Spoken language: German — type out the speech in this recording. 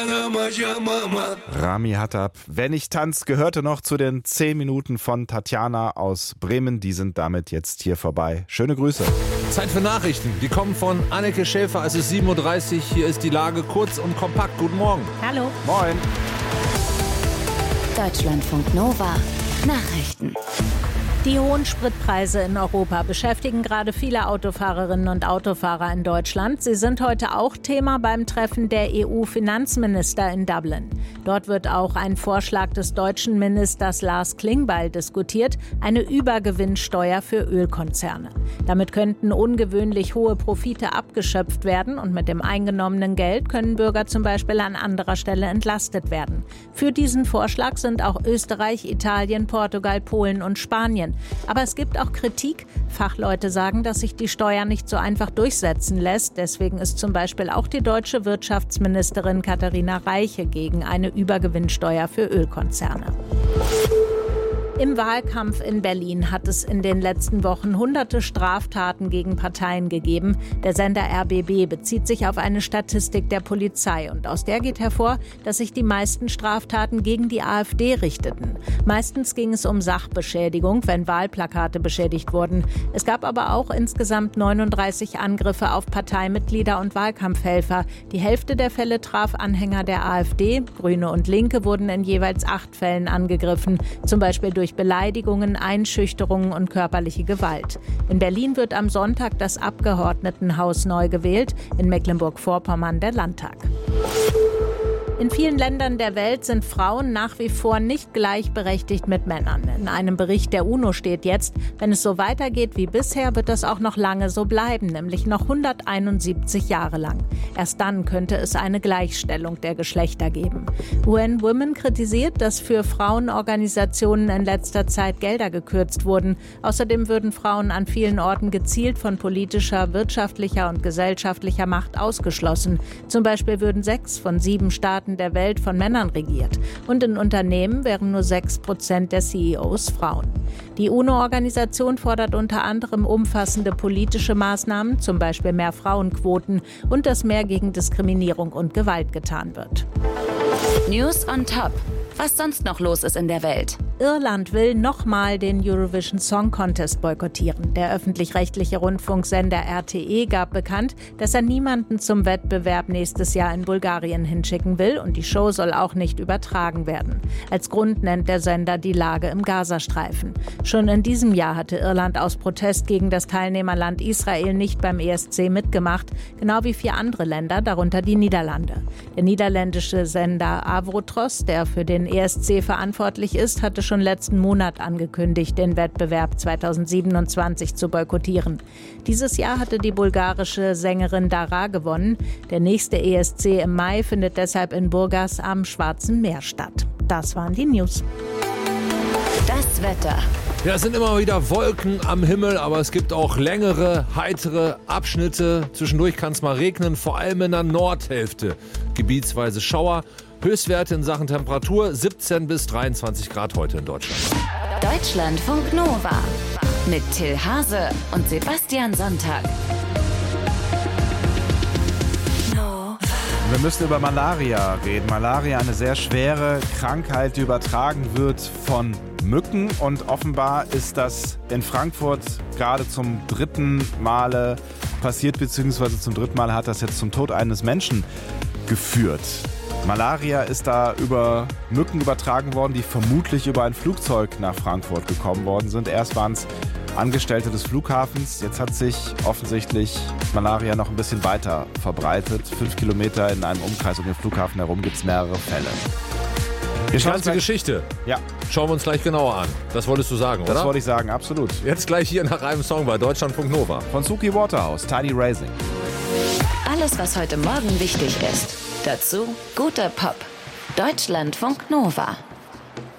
Rami Hattab, wenn ich tanz, gehörte noch zu den 10 Minuten von Tatjana aus Bremen. Die sind damit jetzt hier vorbei. Schöne Grüße. Zeit für Nachrichten. Die kommen von Anneke Schäfer. Es ist 7.30 Uhr. Hier ist die Lage kurz und kompakt. Guten Morgen. Hallo. Moin. Deutschlandfunk Nova. Nachrichten. Die hohen Spritpreise in Europa beschäftigen gerade viele Autofahrerinnen und Autofahrer in Deutschland. Sie sind heute auch Thema beim Treffen der EU-Finanzminister in Dublin. Dort wird auch ein Vorschlag des deutschen Ministers Lars Klingbeil diskutiert, eine Übergewinnsteuer für Ölkonzerne. Damit könnten ungewöhnlich hohe Profite abgeschöpft werden und mit dem eingenommenen Geld können Bürger zum Beispiel an anderer Stelle entlastet werden. Für diesen Vorschlag sind auch Österreich, Italien, Portugal, Polen und Spanien. Aber es gibt auch Kritik. Fachleute sagen, dass sich die Steuer nicht so einfach durchsetzen lässt. Deswegen ist zum Beispiel auch die deutsche Wirtschaftsministerin Katharina Reiche gegen eine Übergewinnsteuer für Ölkonzerne. Im Wahlkampf in Berlin hat es in den letzten Wochen hunderte Straftaten gegen Parteien gegeben. Der Sender RBB bezieht sich auf eine Statistik der Polizei und aus der geht hervor, dass sich die meisten Straftaten gegen die AfD richteten. Meistens ging es um Sachbeschädigung, wenn Wahlplakate beschädigt wurden. Es gab aber auch insgesamt 39 Angriffe auf Parteimitglieder und Wahlkampfhelfer. Die Hälfte der Fälle traf Anhänger der AfD. Grüne und Linke wurden in jeweils 8 Fällen angegriffen, zum Beispiel durch Beleidigungen, Einschüchterungen und körperliche Gewalt. In Berlin wird am Sonntag das Abgeordnetenhaus neu gewählt, in Mecklenburg-Vorpommern der Landtag. In vielen Ländern der Welt sind Frauen nach wie vor nicht gleichberechtigt mit Männern. In einem Bericht der UNO steht jetzt, wenn es so weitergeht wie bisher, wird das auch noch lange so bleiben, nämlich noch 171 Jahre lang. Erst dann könnte es eine Gleichstellung der Geschlechter geben. UN Women kritisiert, dass für Frauenorganisationen in letzter Zeit Gelder gekürzt wurden. Außerdem würden Frauen an vielen Orten gezielt von politischer, wirtschaftlicher und gesellschaftlicher Macht ausgeschlossen. Zum Beispiel würden 6 von 7 Staaten der Welt von Männern regiert. Und in Unternehmen wären nur 6% der CEOs Frauen. Die UNO-Organisation fordert unter anderem umfassende politische Maßnahmen, zum Beispiel mehr Frauenquoten und dass mehr gegen Diskriminierung und Gewalt getan wird. News on Top. Was sonst noch los ist in der Welt. Irland will nochmal den Eurovision Song Contest boykottieren. Der öffentlich-rechtliche Rundfunksender RTE gab bekannt, dass er niemanden zum Wettbewerb nächstes Jahr in Bulgarien hinschicken will und die Show soll auch nicht übertragen werden. Als Grund nennt der Sender die Lage im Gazastreifen. Schon in diesem Jahr hatte Irland aus Protest gegen das Teilnehmerland Israel nicht beim ESC mitgemacht, genau wie 4 andere Länder, darunter die Niederlande. Der niederländische Sender Avrotros, der für den ESC verantwortlich ist, hatte schon letzten Monat angekündigt, den Wettbewerb 2027 zu boykottieren. Dieses Jahr hatte die bulgarische Sängerin Dara gewonnen. Der nächste ESC im Mai findet deshalb in Burgas am Schwarzen Meer statt. Das waren die News. Das Wetter. Ja, es sind immer wieder Wolken am Himmel, aber es gibt auch längere, heitere Abschnitte. Zwischendurch kann es mal regnen, vor allem in der Nordhälfte. Gebietsweise Schauer. Höchstwerte in Sachen Temperatur 17 bis 23 Grad heute in Deutschland. Deutschlandfunk Nova mit Till Hase und Sebastian Sonntag. Wir müssen über Malaria reden. Malaria, eine sehr schwere Krankheit, die übertragen wird von Mücken. Und offenbar ist das in Frankfurt gerade zum 3. Male passiert, beziehungsweise zum 3. Mal hat das jetzt zum Tod eines Menschen geführt. Malaria ist da über Mücken übertragen worden, die vermutlich über ein Flugzeug nach Frankfurt gekommen worden sind. Erst waren es Angestellte des Flughafens, jetzt hat sich offensichtlich Malaria noch ein bisschen weiter verbreitet. 5 Kilometer in einem Umkreis um den Flughafen herum gibt es mehrere Fälle. Die ganze Geschichte. Ja. Schauen wir uns gleich genauer an. Das wolltest du sagen, oder? Das wollte ich sagen, absolut. Jetzt gleich hier nach einem Song bei Deutschlandfunk Nova. Von Suki Waterhouse, Tidy Raising. Alles, was heute Morgen wichtig ist. Dazu guter Pop. Deutschlandfunk Nova.